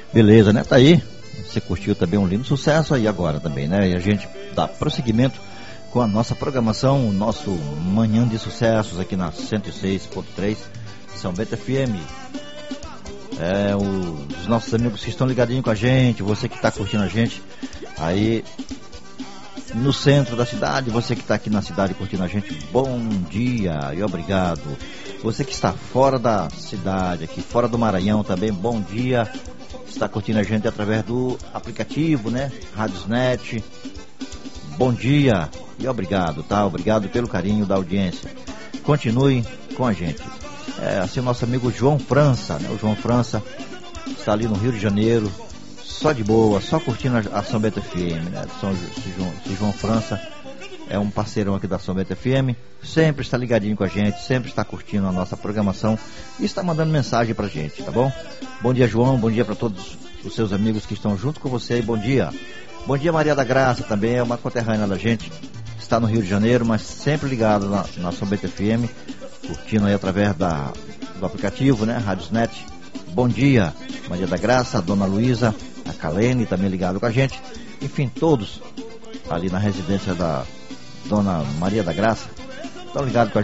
Beleza, né? Tá aí. Você curtiu também um lindo sucesso aí agora também, né? E a gente dá prosseguimento com a nossa programação, o nosso Manhã de Sucessos aqui na 106.3 São Bento FM. Os nossos amigos que estão ligadinhos com a gente, você que está curtindo a gente aí no centro da cidade, você que está aqui na cidade curtindo a gente, bom dia e obrigado. Você que está fora da cidade, aqui fora do Maranhão também, bom dia. Está curtindo a gente através do aplicativo, né? Radiosnet. Bom dia e obrigado, tá? Obrigado pelo carinho da audiência. Continue com a gente. Assim o nosso amigo João França, né? O João França está ali no Rio de Janeiro, só de boa, só curtindo a São Bento FM, né? João França é um parceirão aqui da São Bento FM, sempre está ligadinho com a gente, sempre está curtindo a nossa programação e está mandando mensagem pra gente, tá bom? Bom dia, João, bom dia para todos os seus amigos que estão junto com você, bom dia. Bom dia, Maria da Graça, também é uma conterrânea da gente, está no Rio de Janeiro, mas sempre ligada na São Bento FM, curtindo aí através do aplicativo, né, Radiosnet. Bom dia, Maria da Graça, a Dona Luísa, a Kalene também ligado com a gente, enfim, todos ali na residência da Dona Maria da Graça estão ligados com a